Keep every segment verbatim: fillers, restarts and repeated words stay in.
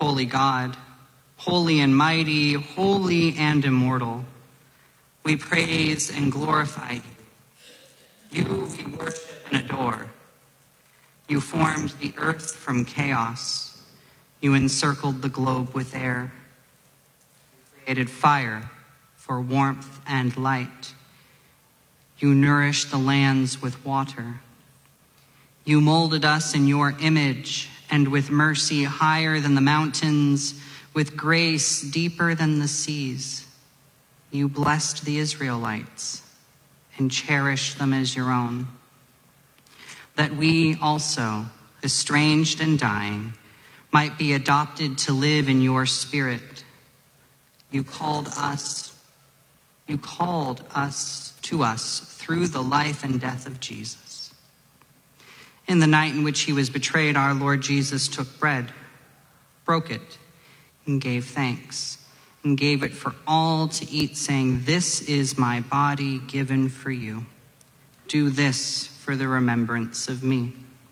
holy God, holy and mighty, holy and immortal. We praise and glorify you. You we worship and adore. You formed the earth from chaos. You encircled the globe with air. You created fire for warmth and light. You nourished the lands with water. You molded us in your image, and with mercy higher than the mountains, with grace deeper than the seas, you blessed the Israelites and cherished them as your own, that we also, estranged and dying, might be adopted to live in your spirit. You called us, you called us to us through the life and death of Jesus. In the night in which he was betrayed, our Lord Jesus took bread, broke it, and gave thanks, and gave it for all to eat, saying, "This is my body given for you. Do this for the remembrance of me."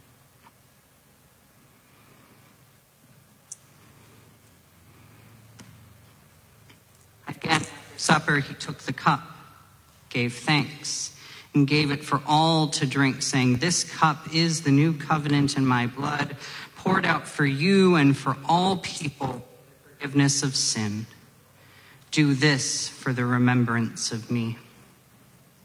Again, after supper, he took the cup, gave thanks, and gave it for all to drink, saying, "This cup is the new covenant in my blood, poured out for you and for all people for forgiveness of sin. Do this for the remembrance of me."